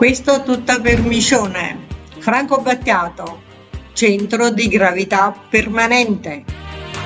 Questo tutta per Micione. Franco Battiato, centro di gravità permanente.